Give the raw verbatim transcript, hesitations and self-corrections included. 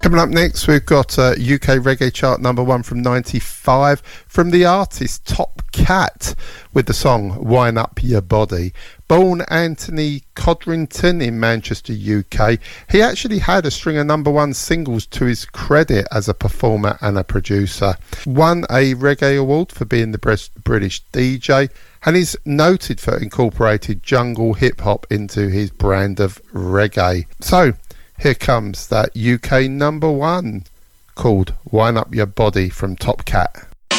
Coming up next, we've got uh, U K Reggae Chart number one from ninety-five from the artist Top Cat with the song Wine Up Your Body. Born Anthony Codrington in Manchester, U K, he actually had a string of number one singles to his credit as a performer and a producer. Won a reggae award for being the British D J, and is noted for incorporating jungle hip hop into his brand of reggae. So here comes that U K number one called Wine Up Your Body from Top Cat.